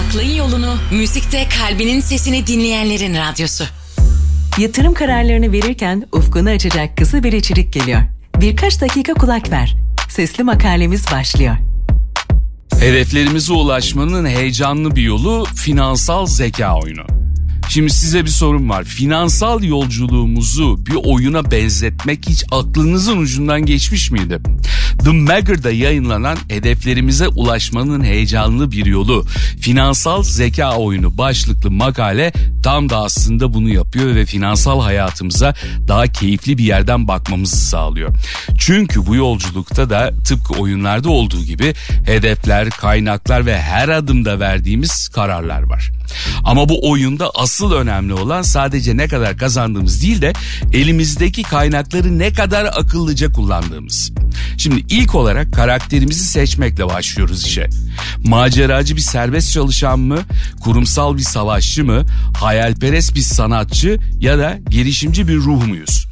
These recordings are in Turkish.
aklın yolunu, müzikte kalbinin sesini dinleyenlerin radyosu. Yatırım kararlarını verirken ufkunu açacak kısa bir içerik geliyor. Birkaç dakika kulak ver. Sesli makalemiz başlıyor. Hedeflerimize ulaşmanın heyecanlı bir yolu finansal zeka oyunu. Şimdi size bir sorum var. Finansal yolculuğumuzu bir oyuna benzetmek hiç aklınızın ucundan geçmiş miydi? The Magger'da yayınlanan hedeflerimize ulaşmanın heyecanlı bir yolu, finansal zeka oyunu başlıklı makale tam da aslında bunu yapıyor ve finansal hayatımıza daha keyifli bir yerden bakmamızı sağlıyor. Çünkü bu yolculukta da tıpkı oyunlarda olduğu gibi hedefler, kaynaklar ve her adımda verdiğimiz kararlar var. Ama bu oyunda asıl önemli olan sadece ne kadar kazandığımız değil de elimizdeki kaynakları ne kadar akıllıca kullandığımız. Şimdi ilk olarak karakterimizi seçmekle başlıyoruz işe. Maceracı bir serbest çalışan mı, kurumsal bir savaşçı mı, hayalperest bir sanatçı ya da girişimci bir ruh muyuz?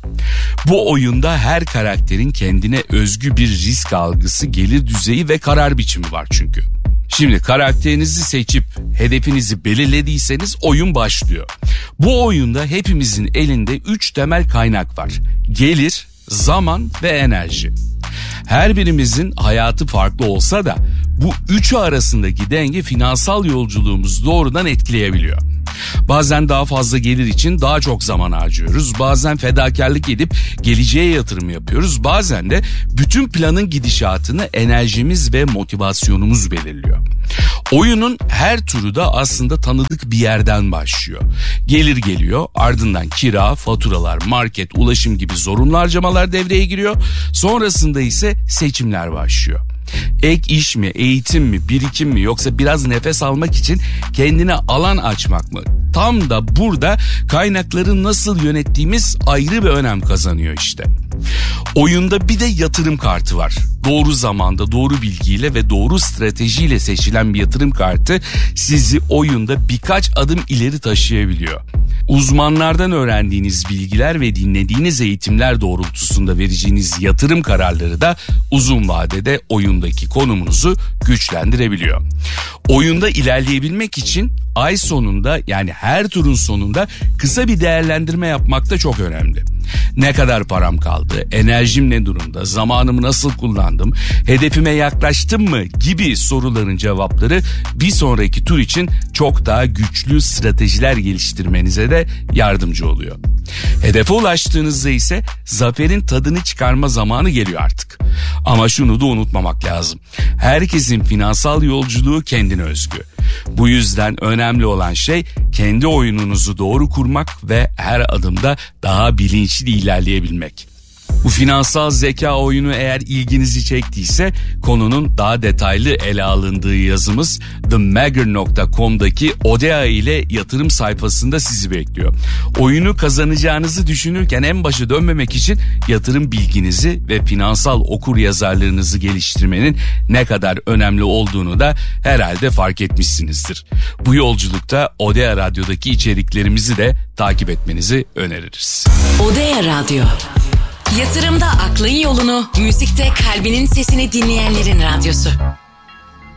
Bu oyunda her karakterin kendine özgü bir risk algısı, gelir düzeyi ve karar biçimi var çünkü. Şimdi karakterinizi seçip hedefinizi belirlediyseniz oyun başlıyor. Bu oyunda hepimizin elinde 3 temel kaynak var. Gelir, zaman ve enerji. Her birimizin hayatı farklı olsa da bu üçü arasındaki denge finansal yolculuğumuzu doğrudan etkileyebiliyor. Bazen daha fazla gelir için daha çok zaman harcıyoruz. Bazen fedakarlık edip geleceğe yatırım yapıyoruz. Bazen de bütün planın gidişatını enerjimiz ve motivasyonumuz belirliyor. Oyunun her turu da aslında tanıdık bir yerden başlıyor. Gelir geliyor, ardından kira, faturalar, market, ulaşım gibi zorunlu harcamalar devreye giriyor. Sonrasında ise seçimler başlıyor. Ek iş mi, eğitim mi, birikim mi yoksa biraz nefes almak için kendine alan açmak mı? Tam da burada kaynakları nasıl yönettiğimiz ayrı bir önem kazanıyor işte. Oyunda bir de yatırım kartı var. Doğru zamanda, doğru bilgiyle ve doğru stratejiyle seçilen bir yatırım kartı sizi oyunda birkaç adım ileri taşıyabiliyor. Uzmanlardan öğrendiğiniz bilgiler ve dinlediğiniz eğitimler doğrultusunda vereceğiniz yatırım kararları da uzun vadede oyundaki konumunuzu güçlendirebiliyor. Oyunda ilerleyebilmek için ay sonunda, yani her turun sonunda kısa bir değerlendirme yapmak da çok önemli. Ne kadar param kaldı, enerjim ne durumda, zamanımı nasıl kullandım, hedefime yaklaştım mı gibi soruların cevapları bir sonraki tur için çok daha güçlü stratejiler geliştirmenize de yardımcı oluyor. Hedefe ulaştığınızda ise zaferin tadını çıkarma zamanı geliyor artık. Ama şunu da unutmamak lazım. Herkesin finansal yolculuğu kendine özgü. Bu yüzden önemli olan şey kendi oyununuzu doğru kurmak ve her adımda daha bilinçli ilerleyebilmek. Bu finansal zeka oyunu eğer ilginizi çektiyse konunun daha detaylı ele alındığı yazımız themagger.com'daki Odea ile yatırım sayfasında sizi bekliyor. Oyunu kazanacağınızı düşünürken en başa dönmemek için yatırım bilginizi ve finansal okuryazarlığınızı geliştirmenin ne kadar önemli olduğunu da herhalde fark etmişsinizdir. Bu yolculukta Odea Radyo'daki içeriklerimizi de takip etmenizi öneririz. Odea Radyo. Yatırımda aklın yolunu, müzikte kalbinin sesini dinleyenlerin radyosu.